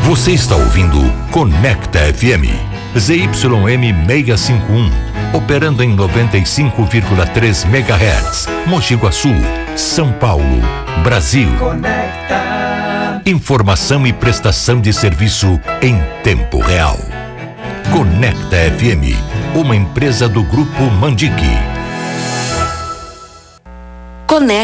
Você está ouvindo Conecta FM, ZYM 651, operando em 95,3 MHz, Mogi Guaçu, São Paulo, Brasil. Conecta. Informação e prestação de serviço em tempo real. Conecta FM, uma empresa do Grupo Mandique. Conecta